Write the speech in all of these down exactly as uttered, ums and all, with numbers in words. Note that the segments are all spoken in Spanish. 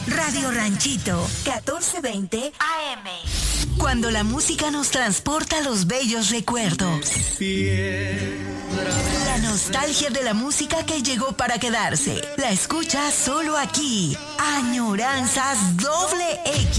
Radio Ranchito, catorce veinte A M. Cuando la música nos transporta a los bellos recuerdos. La nostalgia de la música que llegó para quedarse. La escuchas solo aquí. Añoranzas doble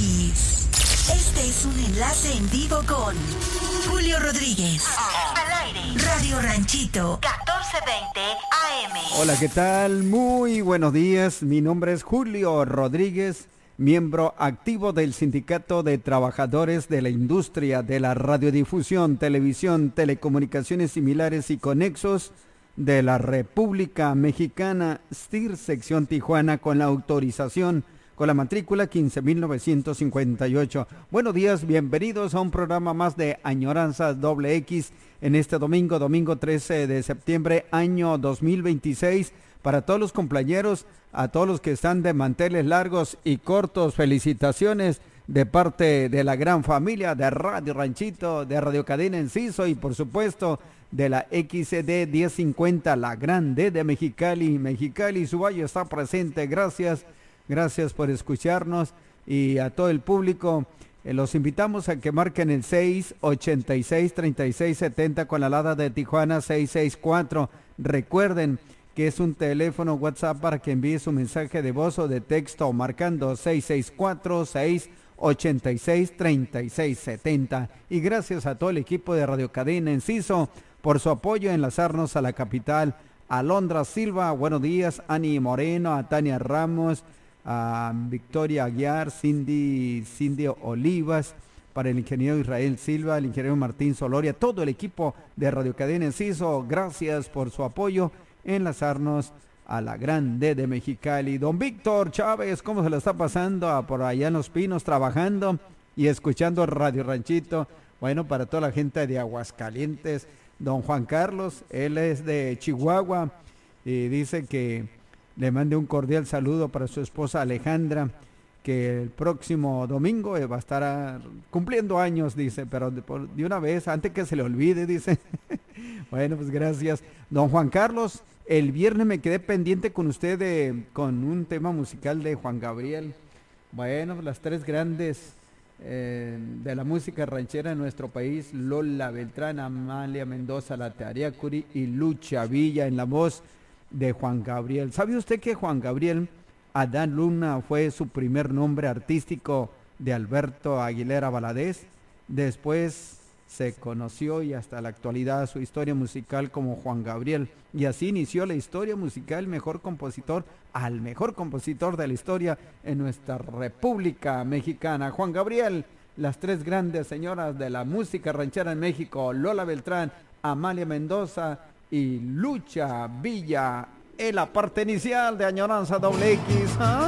X. Este es un enlace en vivo con Julio Rodríguez. Al aire. Radio Ranchito, catorce veinte A M. Hola, ¿qué tal? Muy buenos días. Mi nombre es Julio Rodríguez, miembro activo del Sindicato de Trabajadores de la Industria de la Radiodifusión, Televisión, Telecomunicaciones Similares y Conexos de la República Mexicana, S T I R, sección Tijuana, con la autorización, con la matrícula quince mil novecientos cincuenta y ocho. Buenos días, bienvenidos a un programa más de Añoranzas doble X en este domingo, domingo trece de septiembre, año dos mil veintiséis. Para todos los compañeros, a todos los que están de manteles largos y cortos, felicitaciones de parte de la gran familia de Radio Ranchito, de Radio Cadena Enciso y por supuesto de la X D diez cincuenta, la gran D de Mexicali. Mexicali, su valle está presente, gracias. Gracias por escucharnos y a todo el público. Eh, los invitamos a que marquen el seis ochenta y seis, treinta y seis setenta con la alada de Tijuana seis seis cuatro. Recuerden que es un teléfono WhatsApp para que envíe su mensaje de voz o de texto marcando seis seis cuatro, seis ochenta y seis, treinta y seis setenta. Y gracias a todo el equipo de Radio Cadena Enciso por su apoyo en enlazarnos a la capital. Alondra Silva, buenos días. Ani Moreno, a Tania Ramos, a Victoria Aguiar, Cindy, Cindy Olivas, para el ingeniero Israel Silva, el ingeniero Martín Soloria, todo el equipo de Radio Cadena Enciso, gracias por su apoyo, enlazarnos a la gran D de Mexicali. Don Víctor Chávez, ¿cómo se lo está pasando a por allá en Los Pinos, trabajando y escuchando Radio Ranchito? Bueno, para toda la gente de Aguascalientes. Don Juan Carlos, él es de Chihuahua y dice que le mande un cordial saludo para su esposa Alejandra, que el próximo domingo va a estar a, cumpliendo años, dice, pero de, por, de una vez, antes que se le olvide, dice. Bueno, pues gracias. Don Juan Carlos, el viernes me quedé pendiente con usted de, con un tema musical de Juan Gabriel. Bueno, las tres grandes eh, de la música ranchera en nuestro país, Lola Beltrán, Amalia Mendoza, La Teariacuri y Lucha Villa en la voz de Juan Gabriel. ¿Sabe usted que Juan Gabriel Adán Luna fue su primer nombre artístico de Alberto Aguilera Valadez? Después se conoció y hasta la actualidad su historia musical como Juan Gabriel. Y así inició la historia musical, mejor compositor, al mejor compositor de la historia en nuestra República Mexicana. Juan Gabriel, las tres grandes señoras de la música ranchera en México, Lola Beltrán, Amalia Mendoza y Lucha Villa, en la parte inicial de Añoranza doble X. ¿Ah?